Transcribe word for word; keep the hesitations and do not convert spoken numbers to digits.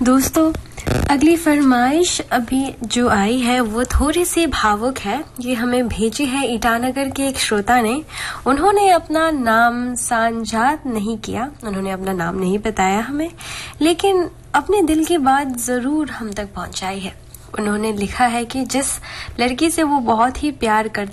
दोस्तों, अगली फरमाइश अभी जो आई है वो थोड़ी सी भावुक है। ये हमें भेजी है ईटानगर के एक श्रोता ने। उन्होंने अपना नाम साझा नहीं किया, उन्होंने अपना नाम नहीं बताया हमें, लेकिन अपने दिल की बात जरूर हम तक पहुंचाई है। उन्होंने लिखा है कि जिस लड़की से वो बहुत ही प्यार करते